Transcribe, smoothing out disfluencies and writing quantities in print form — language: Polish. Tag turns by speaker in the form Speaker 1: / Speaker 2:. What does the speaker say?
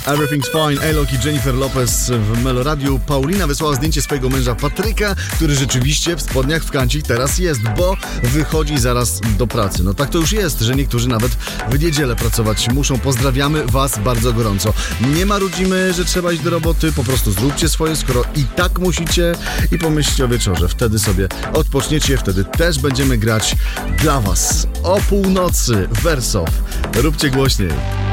Speaker 1: Everything's Fine, Alok i Jennifer Lopez w Meloradiu. Paulina wysłała zdjęcie swojego męża Patryka, który rzeczywiście w spodniach w kancik teraz jest, bo wychodzi zaraz do pracy. No tak to już jest, że niektórzy nawet w niedzielę pracować muszą. Pozdrawiamy Was bardzo gorąco. Nie marudzimy, że trzeba iść do roboty, po prostu zróbcie swoje, skoro i tak musicie, i pomyślcie o wieczorze. Wtedy sobie odpoczniecie, wtedy też będziemy grać dla Was. O północy, Wersow. Róbcie głośniej.